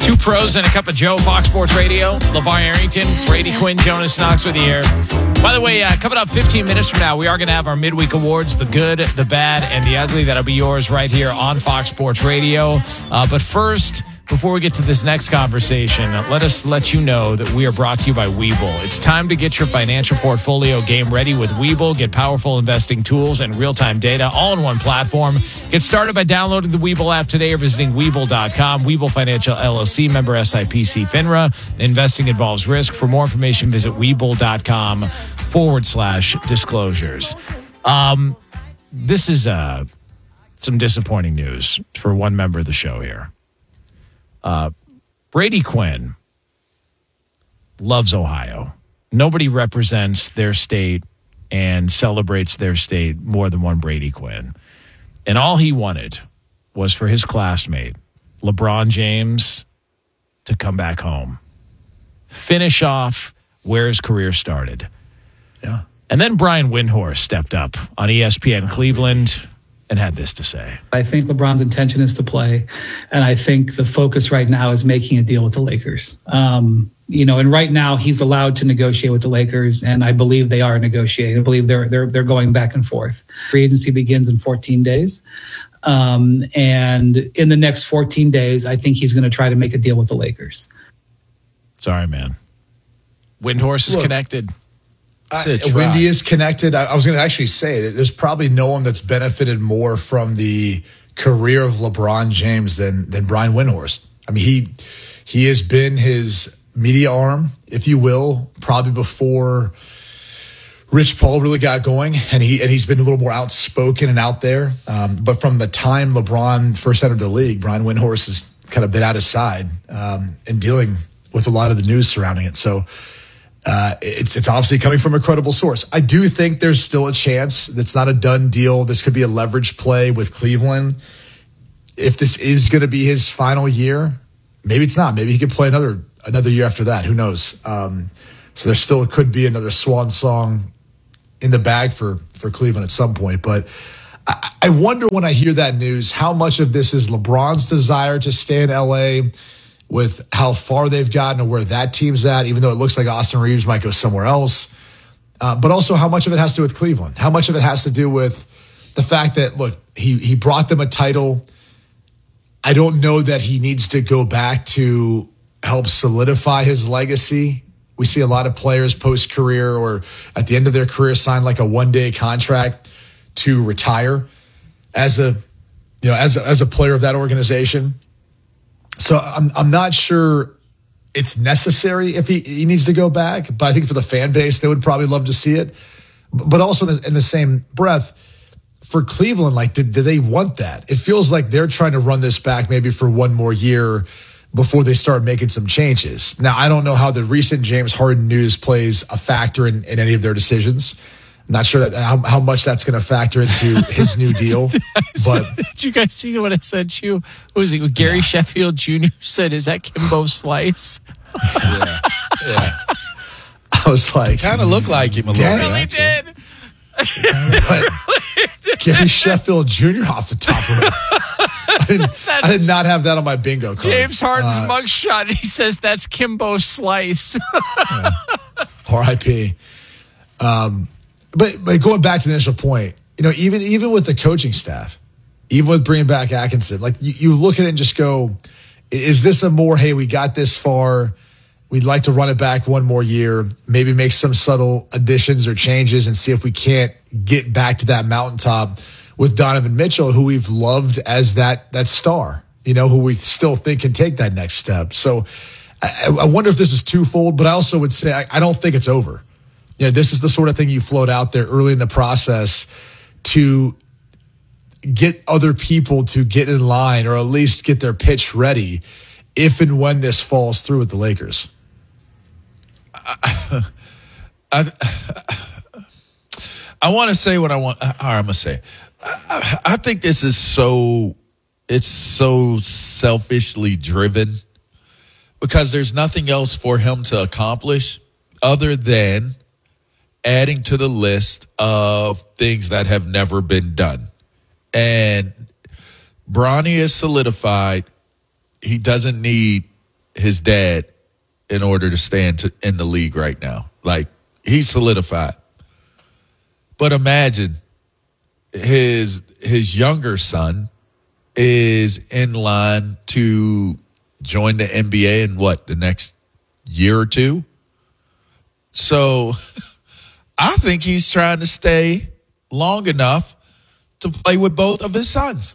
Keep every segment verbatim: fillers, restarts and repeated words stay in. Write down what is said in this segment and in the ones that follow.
Two pros and a cup of Joe, Fox Sports Radio. LeVar Arrington, Brady Quinn, Jonas Knox with you here. By the way, uh, coming up fifteen minutes from now, we are going to have our midweek awards, the good, the bad, and the ugly. That'll be yours right here on Fox Sports Radio. Uh, but first, before we get to this next conversation, let us let you know that we are brought to you by Webull. It's time to get your financial portfolio game ready with Webull. Get powerful investing tools and real-time data all in one platform. Get started by downloading the Webull app today or visiting Webull dot com. Webull Financial L L C, member S I P C FINRA. Investing involves risk. For more information, visit Webull dot com forward slash disclosures. Um, this is uh, some disappointing news for one member of the show here. Uh, Brady Quinn loves Ohio. Nobody represents their state and celebrates their state more than one Brady Quinn. And all he wanted was for his classmate, LeBron James, to come back home. Finish off where his career started. Yeah. And then Brian Windhorst stepped up on E S P N Cleveland and had this to say. I think LeBron's intention is to play, and I think the focus right now is making a deal with the Lakers. Um, you know, and right now he's allowed to negotiate with the Lakers, and I believe they are negotiating. I believe they're they're they're going back and forth. Free agency begins in fourteen days, um, and in the next fourteen days, I think he's going to try to make a deal with the Lakers. Sorry, man. Windhorst is Look, connected. I, Wendy is connected. I, I was going to actually say that there's probably no one that's benefited more from the career of LeBron James than than Brian Windhorst. I mean, he he has been his media arm, if you will, probably before Rich Paul really got going, and he and he's been a little more outspoken and out there. Um, but from the time LeBron first entered the league, Brian Windhorst has kind of been at his side um, and dealing with a lot of the news surrounding it. So. Uh, it's it's obviously coming from a credible source. I do think there's still a chance. It's not a done deal. This could be a leverage play with Cleveland. If this is going to be his final year, maybe it's not. Maybe he could play another another year after that. Who knows? Um, so there still could be another swan song in the bag for, for Cleveland at some point. But I, I wonder when I hear that news, how much of this is LeBron's desire to stay in L A with how far they've gotten and where that team's at, even though it looks like Austin Reeves might go somewhere else. Uh, but also how much of it has to do with Cleveland. How much of it has to do with the fact that, look, he he brought them a title. I don't know that he needs to go back to help solidify his legacy. We see a lot of players post-career or at the end of their career sign like a one-day contract to retire as a, you know, as a, as a player of that organization. So I'm I'm not sure it's necessary if he, he needs to go back, but I think for the fan base, they would probably love to see it. But also in the, in the same breath, for Cleveland, like, did, did they want that? It feels like they're trying to run this back maybe for one more year before they start making some changes. Now, I don't know how the recent James Harden news plays a factor in, in any of their decisions. Not sure that how, how much that's going to factor into his new deal. But did you guys see what I sent you? What was it? Gary yeah. Sheffield Junior said, "Is that Kimbo Slice?" yeah, yeah. I was like, kind of looked like him a little bit. Really did. But Gary Sheffield Junior off the top rope. I, didn't, I did not have that on my bingo card. James Harden's uh, mugshot, and he says that's Kimbo Slice. yeah. R I P Um. But but going back to the initial point, you know, even even with the coaching staff, even with bringing back Atkinson, like you, you look at it and just go, is this a more, hey, we got this far, we'd like to run it back one more year, maybe make some subtle additions or changes and see if we can't get back to that mountaintop with Donovan Mitchell, who we've loved as that that star, you know, who we still think can take that next step. So I, I wonder if this is twofold, but I also would say I, I don't think it's over. You know, this is the sort of thing you float out there early in the process to get other people to get in line or at least get their pitch ready if and when this falls through with the Lakers. I, I, I want to say what I want. All right, I'm going to say. I, I think this is so, it's so selfishly driven because there's nothing else for him to accomplish other than adding to the list of things that have never been done. And Bronny is solidified. He doesn't need his dad in order to stay into, in the league right now. Like, he's solidified. But imagine his his younger son is in line to join the N B A in what, the next year or two? So I think he's trying to stay long enough to play with both of his sons.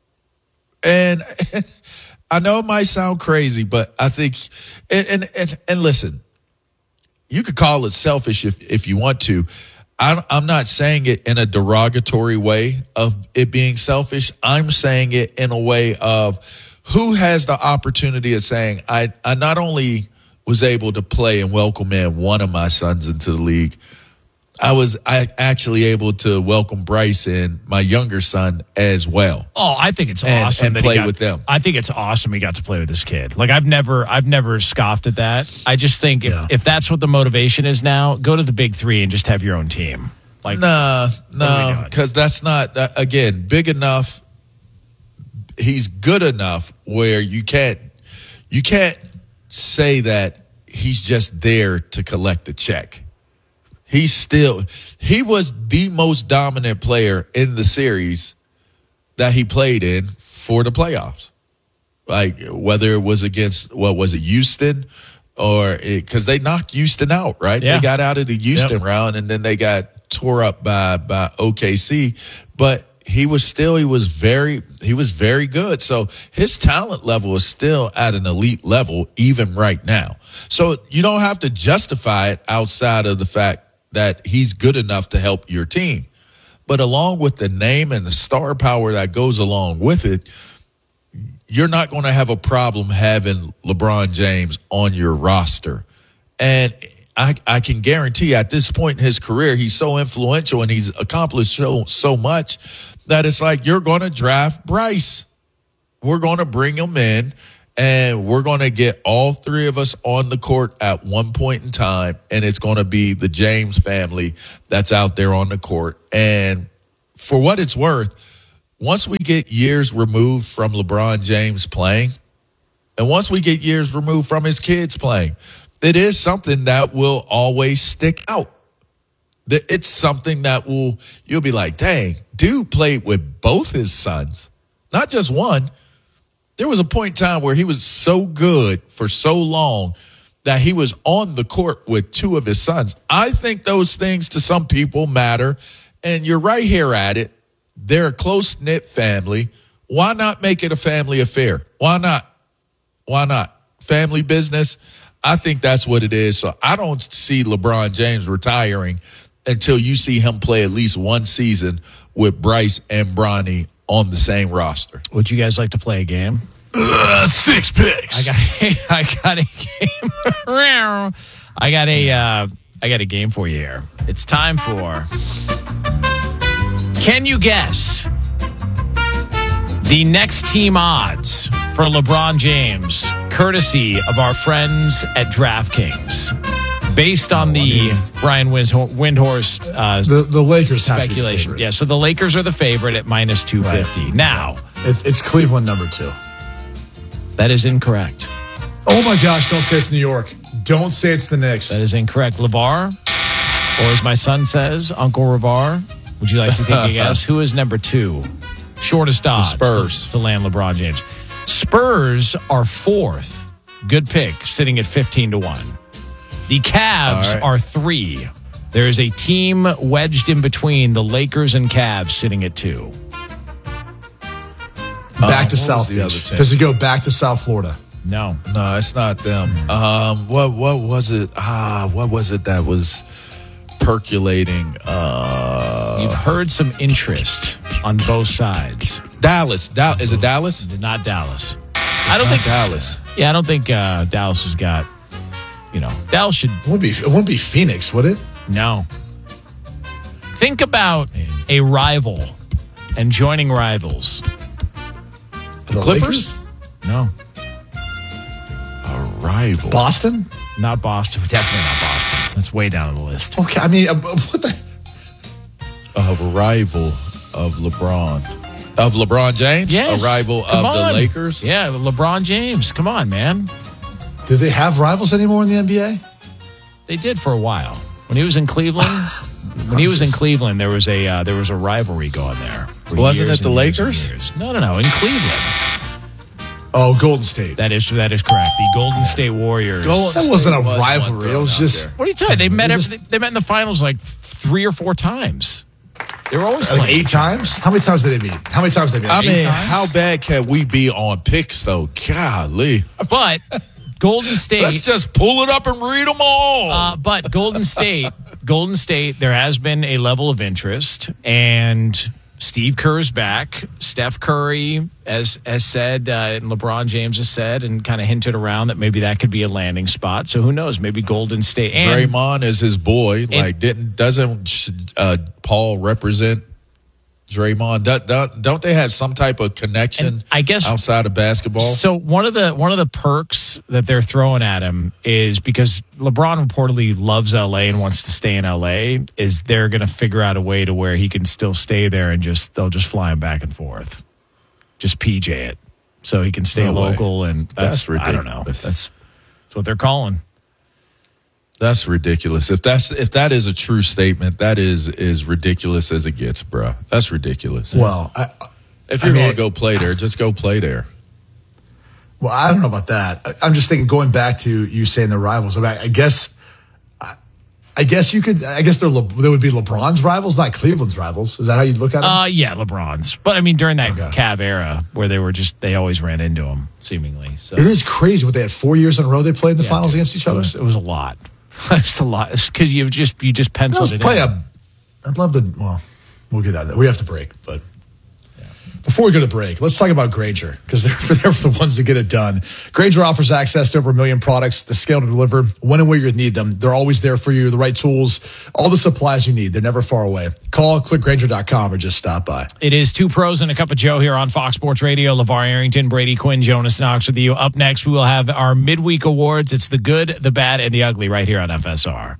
And I know it might sound crazy, but I think, and, and, and, and listen, you could call it selfish if, if you want to. I, I'm not saying it in a derogatory way of it being selfish. I'm saying it in a way of who has the opportunity of saying, I, I not only was able to play and welcome in one of my sons into the league, I was I actually able to welcome Bryce in, my younger son, as well. Oh, I think it's and, awesome and that play he got, with them. I think it's awesome he got to play with this kid. Like I've never, I've never scoffed at that. I just think if, Yeah. if that's what the motivation is now, go to the big three and just have your own team. Like, Nah, are we no, doing? because that's not, uh, again, big enough. He's good enough where you can't, you can't say that he's just there to collect a check. He's still, he was the most dominant player in the series that he played in for the playoffs. Like, whether it was against, what was it, Houston, or because they knocked Houston out, right? Yeah. They got out of the Houston Yep. round, and then they got tore up by by O K C. But he was still, he was very, he was very good. So his talent level is still at an elite level, even right now. So you don't have to justify it outside of the fact that he's good enough to help your team. But along with the name and the star power that goes along with it, you're not going to have a problem having LeBron James on your roster. And I, I can guarantee at this point in his career, he's so influential and he's accomplished so, so much that it's like, you're going to draft Bryce. We're going to bring him in, and we're going to get all three of us on the court at one point in time, and it's going to be the James family that's out there on the court. And for what it's worth, once we get years removed from LeBron James playing, and once we get years removed from his kids playing, it is something that will always stick out. It's something that will, you'll be like, dang, dude played with both his sons, not just one. There was a point in time where he was so good for so long that he was on the court with two of his sons. I think those things to some people matter, and you're right here at it. They're a close-knit family. Why not make it a family affair? Why not? Why not? Family business? I think that's what it is. So I don't see LeBron James retiring until you see him play at least one season with Bryce and Bronny on the same roster. would you guys like to play a game? Uh, six picks. I got, I got a game. I got a, uh, I got a game for you here. It's time for. Can you guess the next team odds for LeBron James, courtesy of our friends at DraftKings, based on the Brian Windhorst uh, The the Lakers have speculation? to be the favorite. Yeah, so the Lakers are the favorite at minus two fifty. Right. Now, It's, it's Cleveland number two. that is incorrect. Oh my gosh! Don't say it's New York. Don't say it's the Knicks. That is incorrect. LeVar, or as my son says, Uncle LeVar, would you like to take a guess? Who is number two? Shortest odds Spurs. To, to land LeBron James. Spurs are fourth. Good pick, sitting at fifteen to one. The Cavs All right. are three. There is a team wedged in between the Lakers and Cavs, sitting at two. Back Um, to what South was the other Beach. team? Does it go back to South Florida? No. No, it's not them. Um, what what was it? Ah, what was it that was percolating? Uh, You've heard some interest on both sides. Dallas. Da- is it Dallas? Not Dallas. I don't Not think Dallas. Yeah, I don't think uh, Dallas has got, you know, Dallas should, It wouldn't be. It wouldn't be Phoenix, would it? no. Think about a rival and joining rivals. The Clippers? Lakers? No, A rival. Boston? not Boston. Definitely not Boston. That's way down on the list. Okay. I mean, uh, what the? A rival of LeBron. Of LeBron James? Yes. A rival Come of the on. Lakers? Yeah, LeBron James. Come on, man. Do they have rivals anymore in the N B A? They did for a while. When he was in Cleveland, when he was in Cleveland, there was a uh, there was a rivalry going there. Wasn't it the Lakers? No, no, no. In Cleveland. Oh, Golden State. That is that is correct. The Golden State Warriors. Golden that wasn't a was rivalry. It was just. There. What are you telling? They met. Every, they met in the finals like three or four times. They were always like playing. eight times. How many times did they meet? How many times did they meet? I eight mean, times? how bad can we be on picks though? Golly. But Golden State. Let's just pull it up and read them all. Uh, but Golden State, Golden State, there has been a level of interest, and Steve Kerr's back. Steph Curry, as as said, uh, and LeBron James has said, and kind of hinted around that maybe that could be a landing spot. So who knows? Maybe Golden State. And, Draymond is his boy. And, like, didn't doesn't uh, Paul represent Draymond? Don't, don't, don't they have some type of connection? I guess outside of basketball. So one of the one of the perks that they're throwing at him is because LeBron reportedly loves L A and wants to stay in L A. Is they're going to figure out a way to where he can still stay there and just they'll just fly him back and forth, just P J it, so he can stay No local. way. And that's, That's ridiculous. I don't know. That's that's what they're calling. That's ridiculous. If that's if that is a true statement, that is is ridiculous as it gets, bro. That's ridiculous. Well, I, if you're I mean, going to go play there, just go play there. Well, I don't know about that. I'm just thinking, going back to you saying the rivals. I, mean, I guess, I, I guess you could. I guess there there would be LeBron's rivals, not Cleveland's rivals. Is that how you look at it? Uh, yeah, LeBron's. But I mean, during that Okay. Cav era where they were just they always ran into him seemingly. So It is crazy what they had four years in a row. They played in the Yeah, finals dude, against each it other. was, it was a lot. It's a lot because you just you just penciled Let's it play in. a. I'd love to. Well, we'll get out of that. We have to break, but before we go to break, let's talk about Grainger because they're for, they're for the ones that get it done. Grainger offers access to over a million products, the scale to deliver when and where you need them. They're always there for you, the right tools, all the supplies you need. They're never far away. Call, click Grainger dot com or just stop by. It is Two Pros and a Cup of Joe here on Fox Sports Radio. LeVar Arrington, Brady Quinn, Jonas Knox with you. Up next, we will have our midweek awards. It's the good, the bad, and the ugly right here on F S R.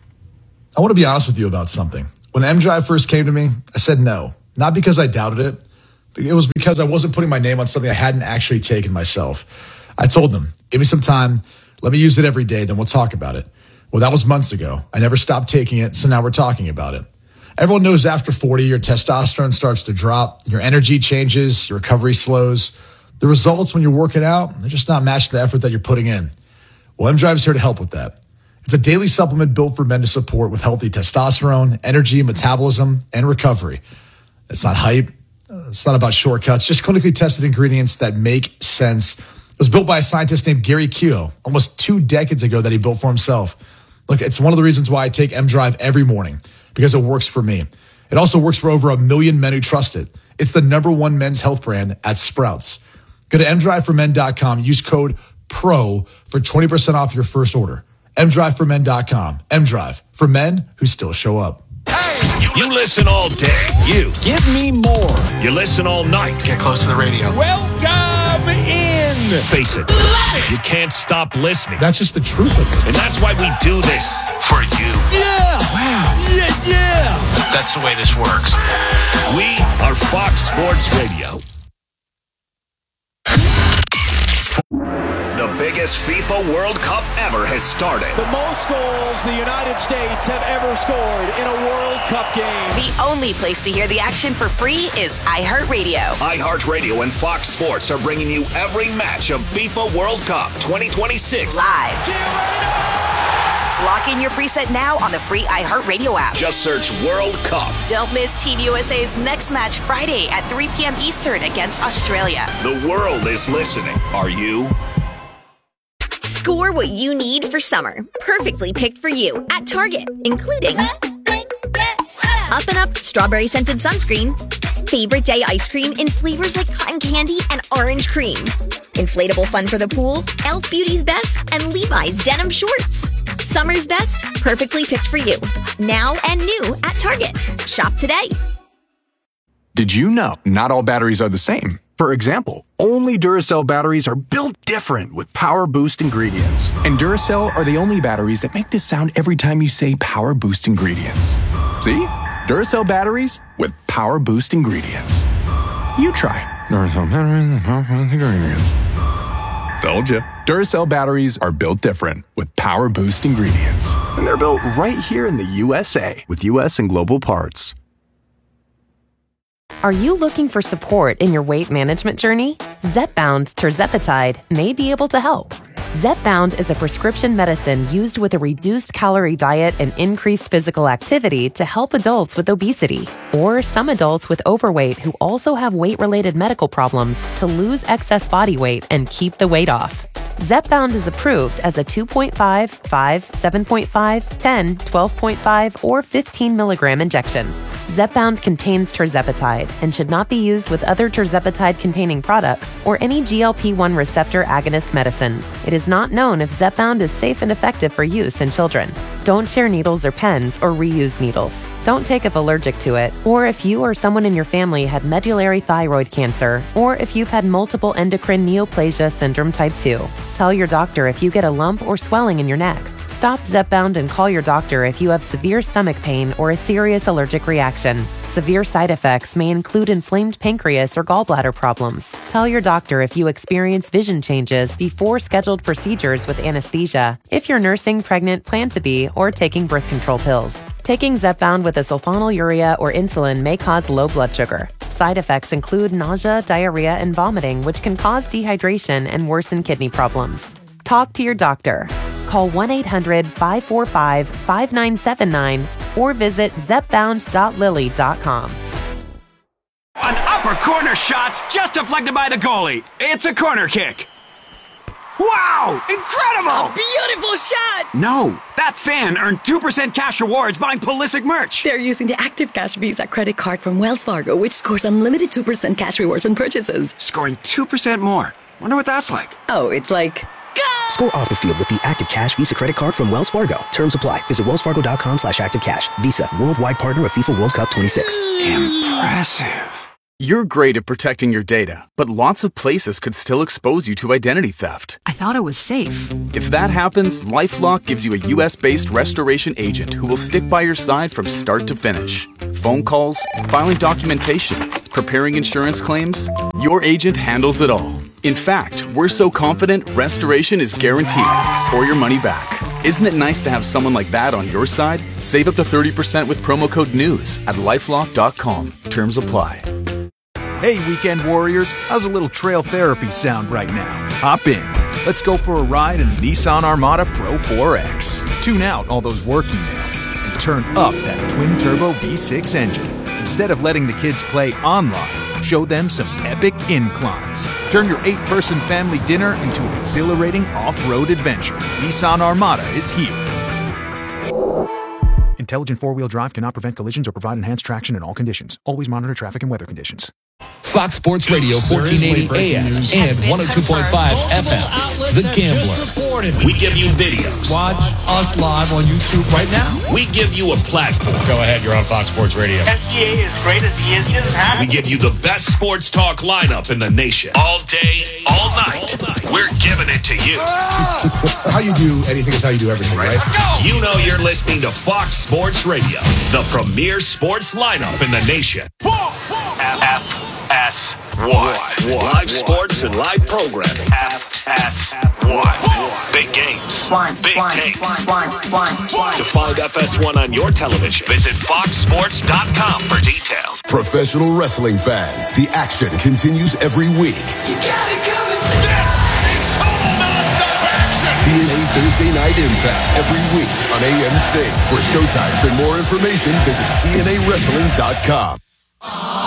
I want to be honest with you about something. When M-Drive first came to me, I said no. Not because I doubted it. It was because I wasn't putting my name on something I hadn't actually taken myself. I told them, give me some time. Let me use it every day. Then we'll talk about it. Well, that was months ago. I never stopped taking it. So now we're talking about it. Everyone knows after forty, your testosterone starts to drop. Your energy changes. Your recovery slows. The results when you're working out, they're just not matching the effort that you're putting in. Well, M-Drive is here to help with that. It's a daily supplement built for men to support with healthy testosterone, energy, metabolism, and recovery. It's not hype. It's not about shortcuts, just clinically tested ingredients that make sense. It was built by a scientist named Gary Keogh almost two decades ago that he built for himself. Look, it's one of the reasons why I take M-Drive every morning, because it works for me. It also works for over a million men who trust it. It's the number one men's health brand at Sprouts. Go to M drive for men dot com. Use code PRO for twenty percent off your first order. M drive for men dot com. M-Drive, for men who still show up. You listen all day. You. Give me more. You listen all night. Get close to the radio. Welcome in. Face it. You can't stop listening. That's just the truth of it. And that's why we do this. For you. Yeah. Wow. Yeah, yeah. That's the way this works. We are Fox Sports Radio. The biggest FIFA World Cup ever has started. The most goals the United States have ever scored in a World Cup game. The only place to hear the action for free is iHeartRadio. iHeartRadio and Fox Sports are bringing you every match of FIFA World Cup twenty twenty-six. Live. Lock in your preset now on the free iHeartRadio app. Just search World Cup. Don't miss Team U S A's next match Friday at three p.m. Eastern against Australia. The world is listening. Are you? Score what you need for summer. Perfectly picked for you at Target, including Up and Up Strawberry Scented Sunscreen, Favorite Day Ice Cream in flavors like cotton candy and orange cream, Inflatable Fun for the Pool, Elf Beauty's Best, and Levi's Denim Shorts. Summer's best, perfectly picked for you. Now and new at Target. Shop today. Did you know not all batteries are the same? For example, only Duracell batteries are built different with Power Boost ingredients. And Duracell are the only batteries that make this sound every time you say Power Boost ingredients. See? Duracell batteries with Power Boost ingredients. You try Duracell batteries with Power Boost ingredients. Told you. Duracell batteries are built different with Power Boost ingredients. And they're built right here in the U S A with U S and global parts. Are you looking for support in your weight management journey? Zepbound tirzepatide may be able to help. Zepbound is a prescription medicine used with a reduced calorie diet and increased physical activity to help adults with obesity or some adults with overweight who also have weight-related medical problems to lose excess body weight and keep the weight off. Zepbound is approved as a two point five, five, seven point five, ten, twelve point five, or fifteen milligram injection. Zepbound contains tirzepatide and should not be used with other tirzepatide-containing products or any G L P one receptor agonist medicines. It is not known if Zepbound is safe and effective for use in children. Don't share needles or pens or reuse needles. Don't take if allergic to it, or if you or someone in your family had medullary thyroid cancer, or if you've had multiple endocrine neoplasia syndrome type two. Tell your doctor if you get a lump or swelling in your neck. Stop Zepbound and call your doctor if you have severe stomach pain or a serious allergic reaction. Severe side effects may include inflamed pancreas or gallbladder problems. Tell your doctor if you experience vision changes before scheduled procedures with anesthesia, if you're nursing, pregnant, plan to be, or taking birth control pills. Taking Zepbound with a sulfonylurea or insulin may cause low blood sugar. Side effects include nausea, diarrhea, and vomiting, which can cause dehydration and worsen kidney problems. Talk to your doctor. Call one eight hundred, five four five, five nine seven nine or visit zepbound dot lilly dot com. An upper corner shot's just deflected by the goalie. It's a corner kick. Wow! Incredible! Beautiful shot! No, that fan earned two percent cash rewards buying Pulisic merch. They're using the Active Cash Visa credit card from Wells Fargo, which scores unlimited two percent cash rewards on purchases. Scoring two percent more. Wonder what that's like. Oh, it's like... Go! Score off the field with the Active Cash Visa credit card from Wells Fargo. Terms apply. Visit wellsfargo.com slash activecash. Visa, worldwide partner of FIFA World Cup twenty-six. Impressive. You're great at protecting your data, but lots of places could still expose you to identity theft. I thought it was safe. If that happens, LifeLock gives you a U S-based restoration agent who will stick by your side from start to finish. Phone calls, filing documentation, preparing insurance claims, your agent handles it all. In fact, we're so confident restoration is guaranteed or your money back. Isn't it nice to have someone like that on your side? Save up to thirty percent with promo code NEWS at lifelock dot com. Terms apply. Hey, weekend warriors, how's a little trail therapy sound right now? Hop in. Let's go for a ride in the Nissan Armada Pro four X. Tune out all those work emails and turn up that twin-turbo V six engine. Instead of letting the kids play online, show them some epic inclines. Turn your eight-person family dinner into an exhilarating off-road adventure. Nissan Armada is here. Intelligent four-wheel drive cannot prevent collisions or provide enhanced traction in all conditions. Always monitor traffic and weather conditions. Fox Sports Radio, fourteen eighty A M and one oh two point five F M. The Gambler. We give you videos. Watch us live on YouTube right now. We give you a platform. Go ahead, you're on Fox Sports Radio. N C A A is great as he is just happy. We give you the best sports talk lineup in the nation. All day, all night. All night. We're giving it to you. How you do anything is how you do everything, right? Let's go. You know you're listening to Fox Sports Radio, the premier sports lineup in the nation. F S one. Live sports and live programming. F S one. Big games. One, Big one, takes. one, one, one, one. To find F S one on your television, visit fox sports dot com for details. Professional wrestling fans, the action continues every week. You got it coming to this. It's total non-stop action. T N A Thursday Night Impact every week on A M C. For showtimes and more information, visit T N A wrestling dot com.